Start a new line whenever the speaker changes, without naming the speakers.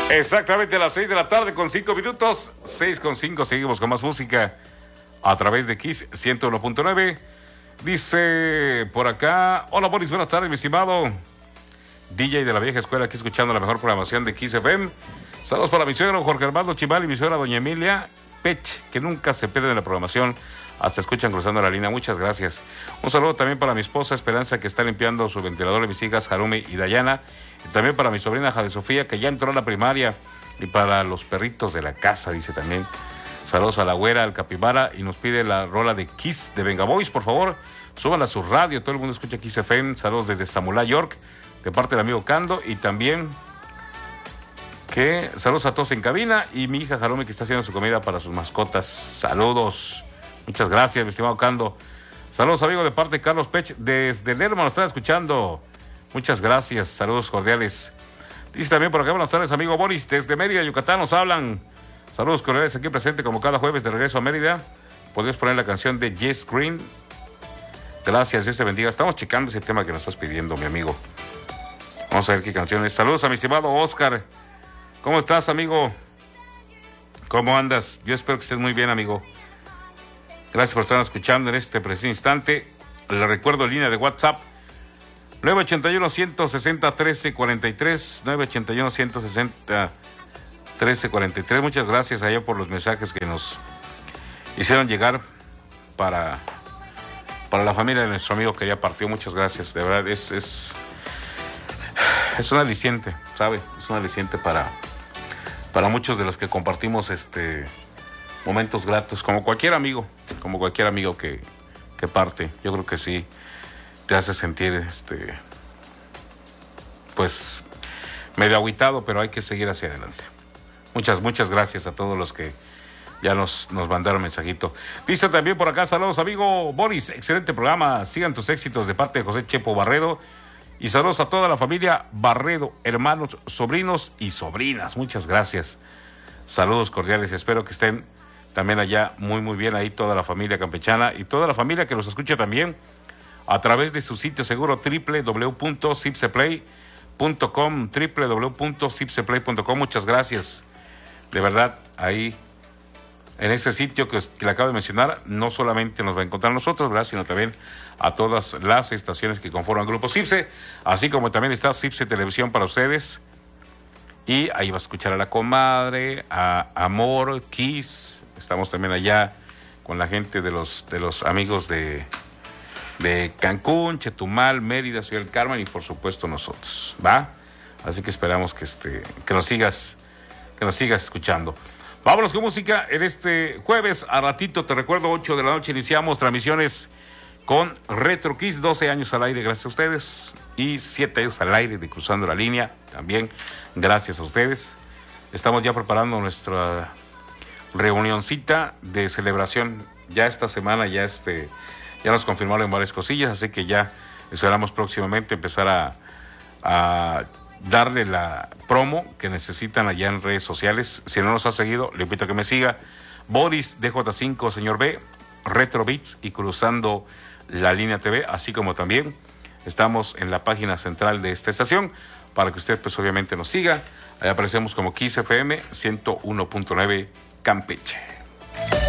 Exactamente a las 6 de la tarde con 5 minutos, 6:05, seguimos con más música a través de Kiss 101.9. Dice por acá, hola Boris, buenas tardes mi estimado DJ de la vieja escuela, aquí escuchando la mejor programación de Kiss FM. Saludos para mi suegro Jorge Armando Chimal y mi suegra doña Emilia Pech, que nunca se pierden la programación, hasta escuchan cruzando la línea, muchas gracias. Un saludo también para mi esposa Esperanza, que está limpiando su ventilador, de mis hijas Harumi y Dayana, y también para mi sobrina Jade Sofía, que ya entró a la primaria, y para los perritos de la casa, dice también. Saludos a la güera, al capibara, y nos pide la rola de Kiss de Venga Boys, por favor, súbanla a su radio, todo el mundo escucha Kiss FM. Saludos desde Samulá, York, de parte del amigo Cando, y también que saludos a todos en cabina, y mi hija Harumi, que está haciendo su comida para sus mascotas. Saludos, muchas gracias mi estimado Cando. Saludos amigo de parte de Carlos Pech desde Lerma, nos están escuchando, muchas gracias, saludos cordiales. Dice también por acá, buenas tardes amigo Boris, desde Mérida, Yucatán nos hablan. Saludos cordiales aquí presente como cada jueves de regreso a Mérida. Podrías poner la canción de Jess Green. Gracias, Dios te bendiga. Estamos checando ese tema que nos estás pidiendo, mi amigo. Vamos a ver qué canciones. Saludos a mi estimado Oscar. ¿Cómo estás, amigo? ¿Cómo andas? Yo espero que estés muy bien, amigo. Gracias por estar escuchando en este preciso instante. Le recuerdo línea de WhatsApp 981-160-1343, 981-160-1343. Muchas gracias allá por los mensajes que nos hicieron llegar para la familia de nuestro amigo que ya partió. Muchas gracias, de verdad, es un aliciente, ¿sabe? Es un aliciente para muchos de los que compartimos momentos gratos, como cualquier amigo que parte. Yo creo que sí te hace sentir pues medio agüitado, pero hay que seguir hacia adelante. Muchas gracias a todos los que ya nos mandaron mensajito. Dice también por acá, saludos amigo Boris, excelente programa, sigan tus éxitos, de parte de José Chepo Barredo. Y saludos a toda la familia Barredo, hermanos, sobrinos y sobrinas. Muchas gracias. Saludos cordiales. Espero que estén también allá muy bien ahí toda la familia campechana y toda la familia que los escucha también a través de su sitio seguro www.cipseplay.com, www.cipseplay.com. Muchas gracias. De verdad, ahí en ese sitio que le acabo de mencionar, no solamente nos va a encontrar a nosotros, ¿verdad?, sino también a todas las estaciones que conforman Grupo Cipse, así como también está Cipse Televisión para ustedes. Y ahí va a escuchar a La Comadre, a Amor, Kiss. Estamos también allá con la gente de los amigos de Cancún, Chetumal, Mérida, Ciudad del Carmen y por supuesto nosotros, ¿va? Así que esperamos que nos sigas escuchando. Vámonos con música en este jueves. A ratito, te recuerdo, 8 de la noche iniciamos transmisiones con Retro Kiss, 12 años al aire gracias a ustedes, y 7 años al aire de Cruzando la Línea, también gracias a ustedes. Estamos ya preparando nuestra reunioncita de celebración. Ya esta semana ya nos confirmaron varias cosillas, así que ya esperamos próximamente empezar a darle la promo que necesitan allá en redes sociales. Si no nos ha seguido, le invito a que me siga. Boris DJ5, señor B, Retro Beats y Cruzando la Línea TV, así como también estamos en la página central de esta estación para que usted pues obviamente nos siga. Ahí aparecemos como Kiss FM 101.9 Campeche.